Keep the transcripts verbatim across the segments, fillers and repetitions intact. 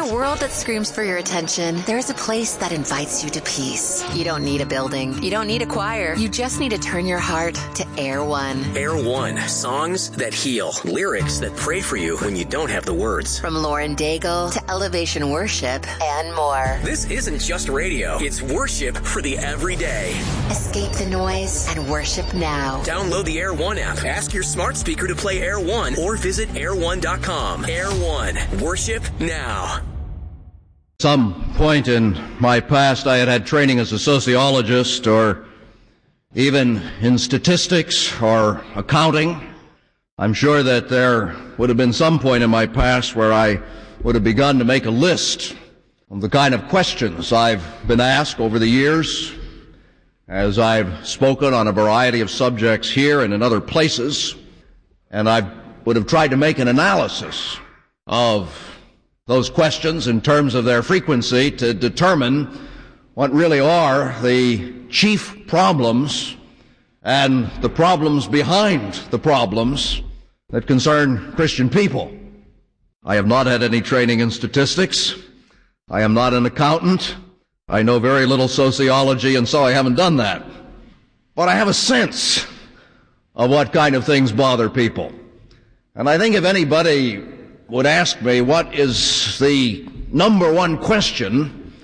a world that screams for your attention, there's a place that invites you to peace. You don't need a building. You don't need a choir. You just need to turn your heart to Air One. Air One. Songs that heal. Lyrics that pray for you when you don't have the words. From Lauren Daigle to Elevation Worship and more. This isn't just radio. It's worship for the everyday. Escape the noise and worship now. Download the Air One app. Ask your smart speaker to play Air One or visit air one dot com. Air One. Worship now. Some point in my past, I had had training as a sociologist or even in statistics or accounting. I'm sure that there would have been some point in my past where I would have begun to make a list of the kind of questions I've been asked over the years as I've spoken on a variety of subjects here and in other places, and I would have tried to make an analysis of those questions in terms of their frequency to determine what really are the chief problems and the problems behind the problems that concern Christian people. I have not had any training in statistics. I am not an accountant. I know very little sociology, and so I haven't done that. But I have a sense of what kind of things bother people. And I think if anybody would ask me what is the number one question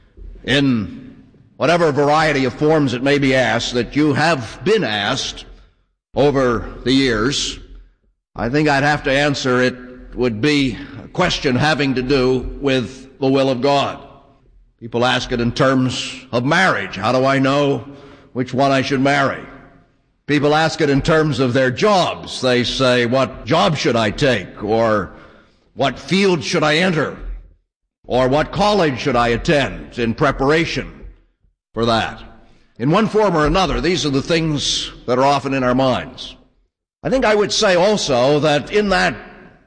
in whatever variety of forms it may be asked that you have been asked over the years, I think I'd have to answer it would be a question having to do with the will of God. People ask it in terms of marriage. How do I know which one I should marry? People ask it in terms of their jobs. They say, what job should I take? Or what field should I enter? Or what college should I attend in preparation for that? In one form or another, these are the things that are often in our minds. I think I would say also that in that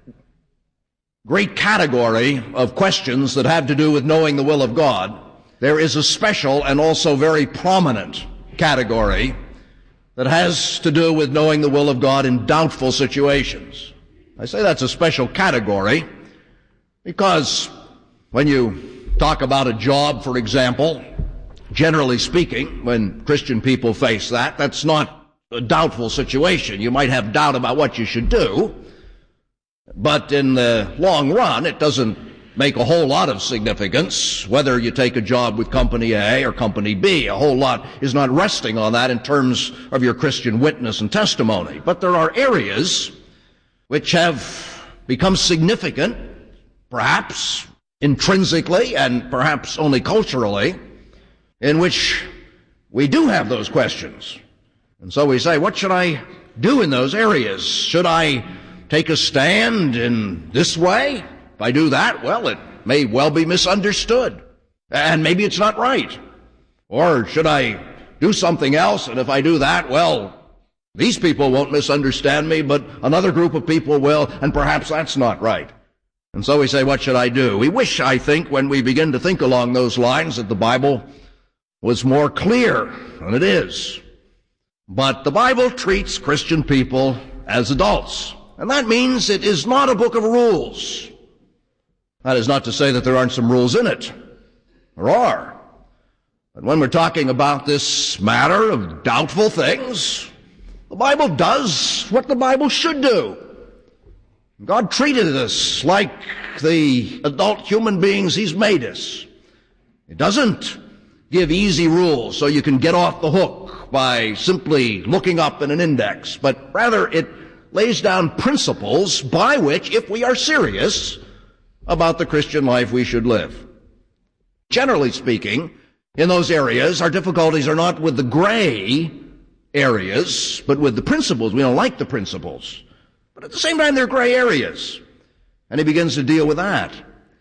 great category of questions that have to do with knowing the will of God, there is a special and also very prominent category that has to do with knowing the will of God in doubtful situations. I say that's a special category because when you talk about a job, for example, generally speaking, when Christian people face that, that's not a doubtful situation. You might have doubt about what you should do, but in the long run, it doesn't make a whole lot of significance whether you take a job with Company A or Company B. A whole lot is not resting on that in terms of your Christian witness and testimony. But there are areas which have become significant, perhaps intrinsically and perhaps only culturally, in which we do have those questions. And so we say, what should I do in those areas? Should I take a stand in this way? If I do that, well, it may well be misunderstood, and maybe it's not right. Or should I do something else, and if I do that, well, these people won't misunderstand me, but another group of people will, and perhaps that's not right. And so we say, what should I do? We wish, I think, when we begin to think along those lines, that the Bible was more clear than it is. But the Bible treats Christian people as adults, and that means it is not a book of rules. That is not to say that there aren't some rules in it. There are. But when we're talking about this matter of doubtful things, the Bible does what the Bible should do. God treated us like the adult human beings He's made us. It doesn't give easy rules so you can get off the hook by simply looking up in an index, but rather it lays down principles by which, if we are serious about the Christian life, we should live. Generally speaking, in those areas, our difficulties are not with the gray areas, but with the principles. We don't like the principles. But at the same time, they're gray areas. And he begins to deal with that.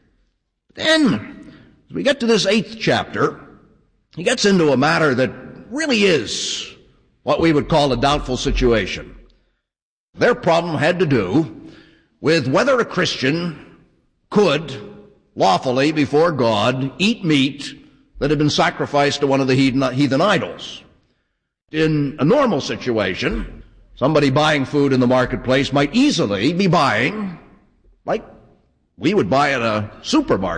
Then, as we get to this eighth chapter, he gets into a matter that really is what we would call a doubtful situation. Their problem had to do with whether a Christian could lawfully, before God, eat meat that had been sacrificed to one of the heathen, heathen idols. In a normal situation, somebody buying food in the marketplace might easily be buying, like we would buy at a supermarket,